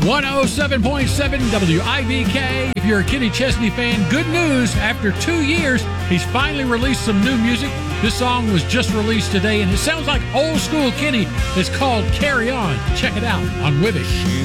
107.7 WIVK. If you're a Kenny Chesney fan, good news. After 2 years, he's finally released some new music. This song was just released today, and it sounds like old school Kenny. It's called Carry On. Check it out on Wibby.